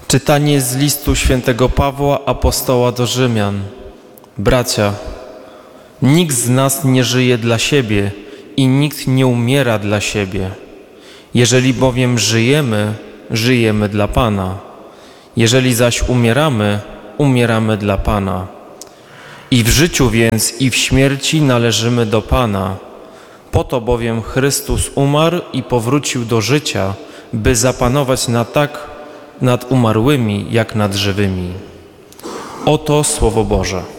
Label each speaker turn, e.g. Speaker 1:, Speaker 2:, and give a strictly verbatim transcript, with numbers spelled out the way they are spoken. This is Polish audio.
Speaker 1: Czytanie z listu świętego Pawła, apostoła do Rzymian. Bracia, nikt z nas nie żyje dla siebie i nikt nie umiera dla siebie. Jeżeli bowiem żyjemy, żyjemy dla Pana. Jeżeli zaś umieramy, umieramy dla Pana. I w życiu więc, i w śmierci należymy do Pana. Po to bowiem Chrystus umarł i powrócił do życia, by zapanować na tak nad umarłymi, jak nad żywymi. Oto Słowo Boże.